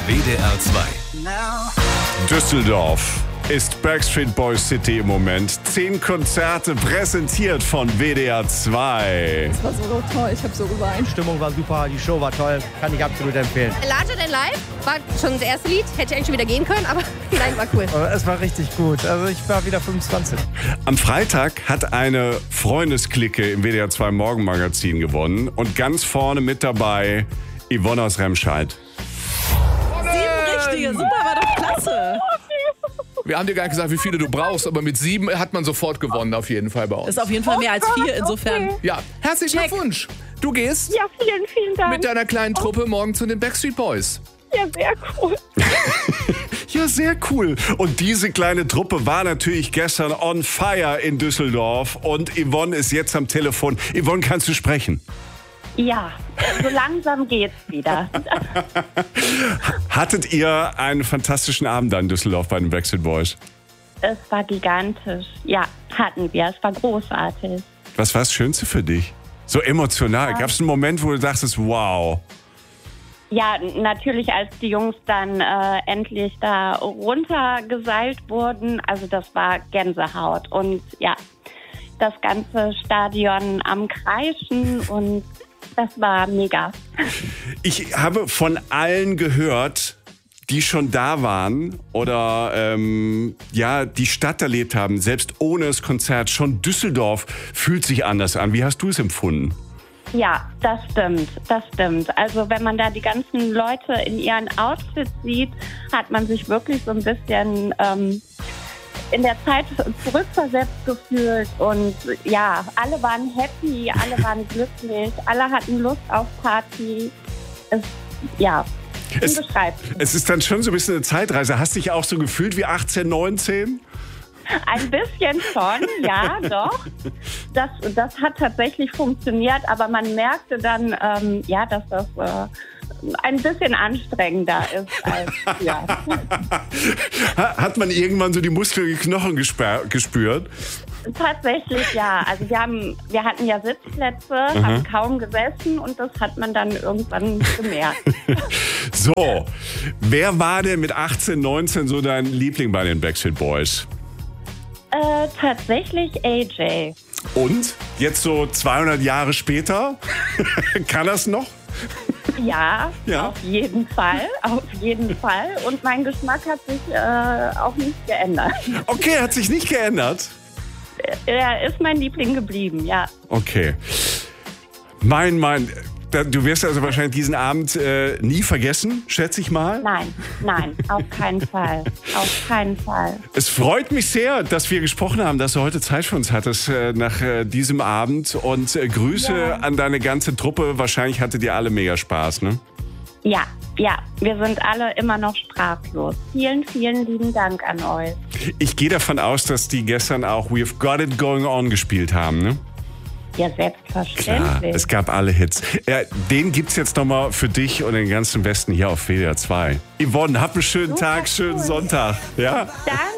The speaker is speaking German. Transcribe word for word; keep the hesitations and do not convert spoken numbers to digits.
W D R zwei. Düsseldorf ist Backstreet Boys City im Moment. Zehn Konzerte präsentiert von W D R zwei. Das war so toll, ich habe so geweint. Die Stimmung war super, die Show war toll, kann ich absolut empfehlen. Larger Than Life war schon das erste Lied, hätte ich eigentlich schon wieder gehen können, aber nein, war cool. Es war richtig gut, also ich war wieder fünfundzwanzig. Am Freitag hat eine Freundesklicke im W D R zwei Morgenmagazin gewonnen und ganz vorne mit dabei Yvonne aus Remscheid. Sieben richtige, super, war doch klasse. Wir haben dir gar nicht gesagt, wie viele du brauchst, aber mit sieben hat man sofort gewonnen, auf jeden Fall bei uns. Das ist auf jeden Fall mehr als vier, insofern. Ja, herzlichen Check. Glückwunsch. Du gehst Ja, vielen, vielen Dank. mit deiner kleinen Truppe morgen zu den Backstreet Boys. Ja, sehr cool. Ja, sehr cool. Und diese kleine Truppe war natürlich gestern on fire in Düsseldorf und Yvonne ist jetzt am Telefon. Yvonne, kannst du sprechen? Ja, so langsam geht's wieder. Hattet ihr einen fantastischen Abend da in Düsseldorf bei den Backstreet Boys? Es war gigantisch. Ja, hatten wir. Es war großartig. Was war das Schönste für dich? So emotional. Gab es einen Moment, wo du dachtest, wow. Ja, natürlich, als die Jungs dann äh, endlich da runtergeseilt wurden. Also das war Gänsehaut. Und ja, das ganze Stadion am Kreischen und das war mega. Ich habe von allen gehört, die schon da waren oder ähm, ja die Stadt erlebt haben, selbst ohne das Konzert, schon Düsseldorf fühlt sich anders an. Wie hast du es empfunden? Ja, das stimmt, das stimmt. Also wenn man da die ganzen Leute in ihren Outfits sieht, hat man sich wirklich so ein bisschen ähm, in der Zeit zurückversetzt gefühlt. Und ja, alle waren happy, alle waren glücklich, alle hatten Lust auf Party. Es, ja, Es, unbeschreiblich. es ist dann schon so ein bisschen eine Zeitreise. Hast du dich auch so gefühlt wie achtzehn, neunzehn? Ein bisschen schon, ja, doch. Das, das hat tatsächlich funktioniert, aber man merkte dann, ähm, ja, dass das äh, ein bisschen anstrengender ist als ja. Hat man irgendwann so die Muskeln, Knochen gesper- gespürt? Tatsächlich, ja. Also wir haben, wir hatten ja Sitzplätze, Mhm. haben kaum gesessen und das hat man dann irgendwann gemerkt. So, wer war denn mit achtzehn, neunzehn so dein Liebling bei den Backstreet Boys? Äh, tatsächlich A J. Und? Jetzt so zweihundert Jahre später? Kann das noch? Ja, Ja. auf jeden Fall, auf jeden Fall. Und mein Geschmack hat sich äh, auch nicht geändert. Okay, hat sich nicht geändert. Er ist mein Liebling geblieben, ja. Okay. Mein, mein, da- du wirst also wahrscheinlich diesen Abend äh, nie vergessen, schätze ich mal. Nein, nein, auf keinen Fall. Auf keinen Fall. Es freut mich sehr, dass wir gesprochen haben, dass du heute Zeit für uns hattest äh, nach äh, diesem Abend. Und äh, Grüße Ja. an deine ganze Truppe. Wahrscheinlich hattet ihr alle mega Spaß, ne? Ja, ja, wir sind alle immer noch sprachlos. Vielen, vielen lieben Dank an euch. Ich gehe davon aus, dass die gestern auch We've Got It Going On gespielt haben, ne? Ja, Klar, selbstverständlich. es gab alle Hits. Ja, den gibt's jetzt nochmal für dich und den ganzen Westen hier auf W D R zwei. Yvonne, hab einen schönen Super Tag, schönen cool. Sonntag. Ja? Danke.